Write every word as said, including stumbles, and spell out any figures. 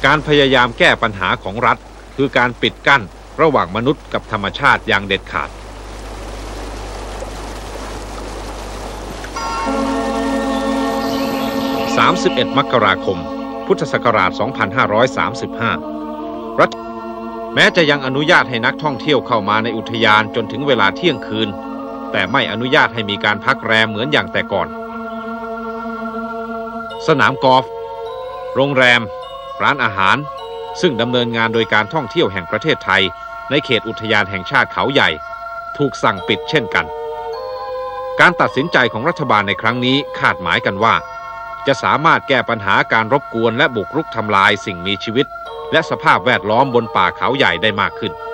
การพยายามแก้ปัญหาของรัฐคือการปิดกั้นระหว่างมนุษย์กับธรรมชาติอย่างเด็ดขาดสามสิบเอ็ดมกราคมพุทธศักราชสองพันห้าร้อยสามสิบห้ารัฐแม้จะยังอนุญาตให้นักท่องเที่ยวเข้ามาในอุทยานจนถึงเวลาเที่ยงคืนแต่ไม่อนุญาตให้มีการพักแรมเหมือนอย่างแต่ก่อนสนามกอล์ฟโรงแรมร้านอาหารซึ่งดำเนินงานโดยการท่องเที่ยวแห่งประเทศไทยในเขตอุทยานแห่งชาติเขาใหญ่ถูกสั่งปิดเช่นกันการตัดสินใจของรัฐบาลในครั้งนี้คาดหมายกันว่าจะสามารถแก้ปัญหาการรบกวนและบุกรุกทำลายสิ่งมีชีวิตและสภาพแวดล้อมบนป่าเขาใหญ่ได้มากขึ้น